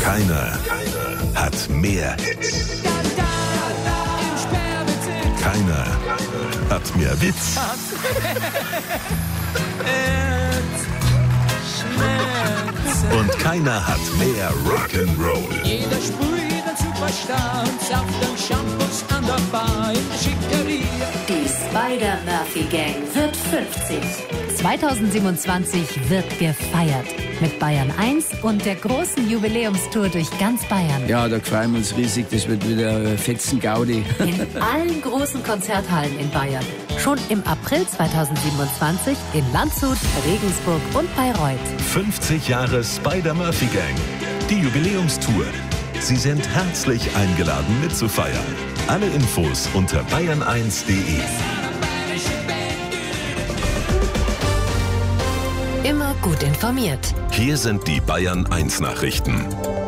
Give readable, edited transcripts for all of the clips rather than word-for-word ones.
Keiner hat mehr Hits. Keiner hat mehr Witz. Und keiner hat mehr Rock'n'Roll. Jeder sprüht einen Superstar und sauft den Shampoos an der Bar in Schickeria. Die Spider-Murphy Gang wird 50. 2027 wird gefeiert. Mit Bayern 1 und der großen Jubiläumstour durch ganz Bayern. Ja, da freuen wir uns riesig. Das wird wieder fetzen Gaudi. In allen großen Konzerthallen in Bayern. Schon im April 2027 in Landshut, Regensburg und Bayreuth. 50 Jahre Spider-Murphy Gang. Die Jubiläumstour. Sie sind herzlich eingeladen mitzufeiern. Alle Infos unter bayern1.de. Immer gut informiert. Hier sind die Bayern 1 Nachrichten.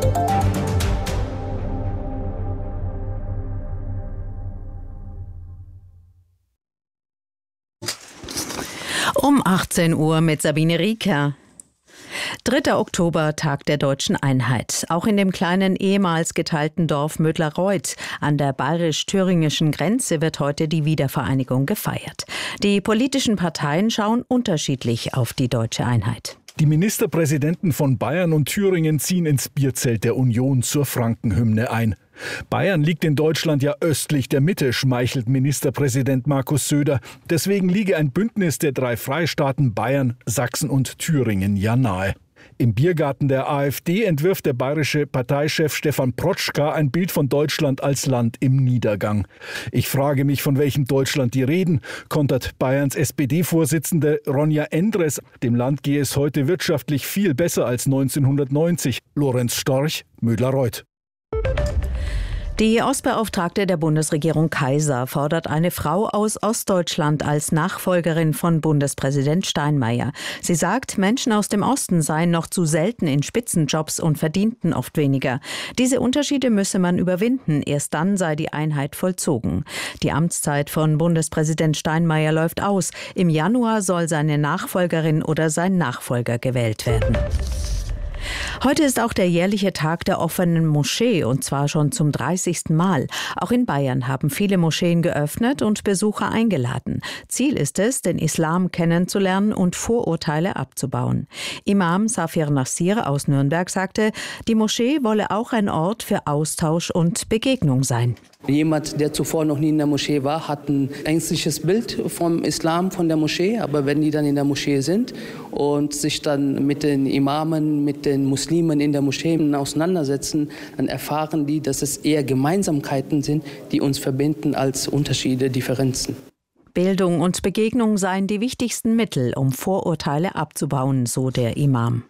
Um 18 Uhr mit Sabine Rieker. 3. Oktober, Tag der Deutschen Einheit. Auch in dem kleinen ehemals geteilten Dorf Mödlareuth an der bayerisch-thüringischen Grenze wird heute die Wiedervereinigung gefeiert. Die politischen Parteien schauen unterschiedlich auf die deutsche Einheit. Die Ministerpräsidenten von Bayern und Thüringen ziehen ins Bierzelt der Union zur Frankenhymne ein. Bayern liegt in Deutschland ja östlich der Mitte, schmeichelt Ministerpräsident Markus Söder. Deswegen liege ein Bündnis der 3 Freistaaten Bayern, Sachsen und Thüringen ja nahe. Im Biergarten der AfD entwirft der bayerische Parteichef Stefan Protschka ein Bild von Deutschland als Land im Niedergang. Ich frage mich, von welchem Deutschland die reden, kontert Bayerns SPD-Vorsitzende Ronja Endres. Dem Land gehe es heute wirtschaftlich viel besser als 1990. Lorenz Storch, Mödlareuth. Die Ostbeauftragte der Bundesregierung Kaiser fordert eine Frau aus Ostdeutschland als Nachfolgerin von Bundespräsident Steinmeier. Sie sagt, Menschen aus dem Osten seien noch zu selten in Spitzenjobs und verdienten oft weniger. Diese Unterschiede müsse man überwinden, erst dann sei die Einheit vollzogen. Die Amtszeit von Bundespräsident Steinmeier läuft aus. Im Januar soll seine Nachfolgerin oder sein Nachfolger gewählt werden. Heute ist auch der jährliche Tag der offenen Moschee und zwar schon zum 30. Mal. Auch in Bayern haben viele Moscheen geöffnet und Besucher eingeladen. Ziel ist es, den Islam kennenzulernen und Vorurteile abzubauen. Imam Safir Nassir aus Nürnberg sagte, die Moschee wolle auch ein Ort für Austausch und Begegnung sein. Jemand, der zuvor noch nie in der Moschee war, hat ein ängstliches Bild vom Islam, von der Moschee. Aber wenn die dann in der Moschee sind und sich dann mit den Imamen, mit den Muslimen in der Moschee auseinandersetzen, dann erfahren die, dass es eher Gemeinsamkeiten sind, die uns verbinden als Unterschiede, Differenzen. Bildung und Begegnung seien die wichtigsten Mittel, um Vorurteile abzubauen, so der Imam.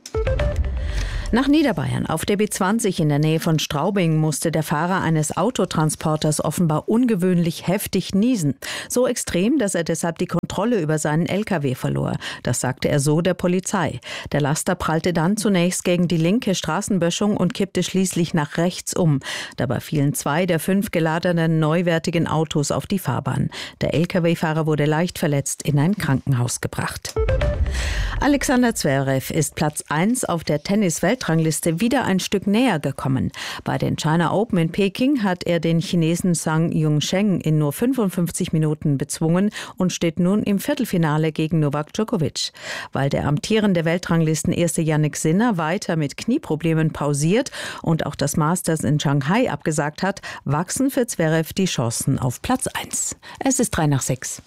Nach Niederbayern. Auf der B20 in der Nähe von Straubing musste der Fahrer eines Autotransporters offenbar ungewöhnlich heftig niesen. So extrem, dass er deshalb die Kontrolle über seinen LKW verlor. Das sagte er so der Polizei. Der Laster prallte dann zunächst gegen die linke Straßenböschung und kippte schließlich nach rechts um. Dabei fielen 2 der 5 geladenen neuwertigen Autos auf die Fahrbahn. Der LKW-Fahrer wurde leicht verletzt in ein Krankenhaus gebracht. Alexander Zverev ist Platz 1 auf der Tennis-Weltrangliste wieder ein Stück näher gekommen. Bei den China Open in Peking hat er den Chinesen Zhang Yongcheng in nur 55 Minuten bezwungen und steht nun im Viertelfinale gegen Novak Djokovic. Weil der amtierende Weltranglisten-Erste Jannik Sinner weiter mit Knieproblemen pausiert und auch das Masters in Shanghai abgesagt hat, wachsen für Zverev die Chancen auf Platz 1. Es ist 3:06.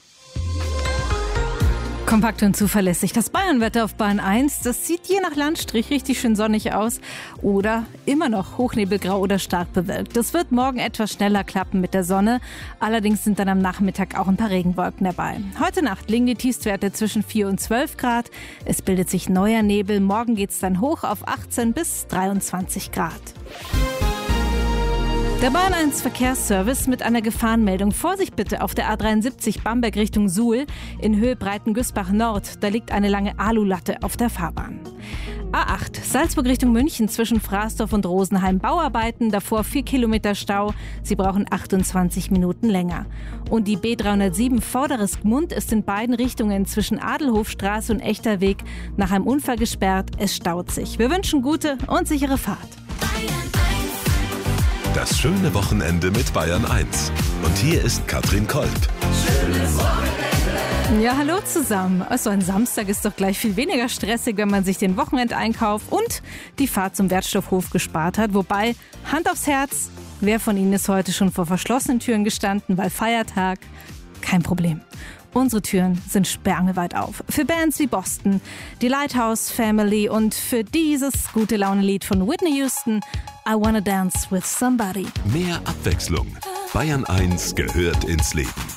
Kompakt und zuverlässig. Das Bayernwetter auf Bahn 1, das sieht je nach Landstrich richtig schön sonnig aus oder immer noch hochnebelgrau oder stark bewölkt. Das wird morgen etwas schneller klappen mit der Sonne. Allerdings sind dann am Nachmittag auch ein paar Regenwolken dabei. Heute Nacht liegen die Tiefstwerte zwischen 4 und 12 Grad. Es bildet sich neuer Nebel. Morgen geht es dann hoch auf 18 bis 23 Grad. Der Bahn 1 Verkehrsservice mit einer Gefahrenmeldung. Vorsicht bitte auf der A73 Bamberg Richtung Suhl in Höhe Breitengüßbach Nord. Da liegt eine lange Alulatte auf der Fahrbahn. A8 Salzburg Richtung München zwischen Fraßdorf und Rosenheim Bauarbeiten. Davor 4 Kilometer Stau. Sie brauchen 28 Minuten länger. Und die B307 Vorderes Gmund ist in beiden Richtungen zwischen Adelhofstraße und Echterweg nach einem Unfall gesperrt. Es staut sich. Wir wünschen gute und sichere Fahrt. Das schöne Wochenende mit Bayern 1. Und hier ist Katrin Kolb. Schönes Wochenende. Ja, hallo zusammen. Also ein Samstag ist doch gleich viel weniger stressig, wenn man sich den Wochenendeinkauf und die Fahrt zum Wertstoffhof gespart hat. Wobei, Hand aufs Herz, wer von Ihnen ist heute schon vor verschlossenen Türen gestanden, weil Feiertag? Kein Problem. Unsere Türen sind sperrangelweit auf. Für Bands wie Boston, die Lighthouse Family und für dieses gute Laune-Lied von Whitney Houston, I Wanna Dance with Somebody. Mehr Abwechslung. Bayern 1 gehört ins Leben.